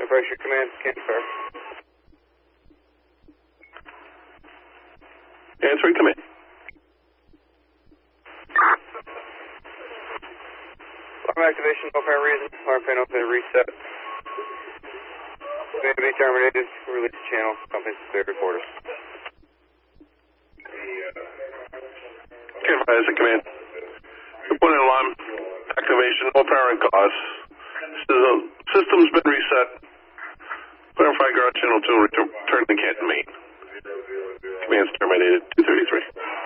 Pressure command, scan sir. Answering command. Alarm activation, no apparent reason. Alarm fan open and reset. May be terminated. Release channel. Company's clear reporters. Advise the command. Component alarm activation, no apparent cause. System's been reset. Clarify guard channel 2, return to Canton, Maine. Command's terminated, 233.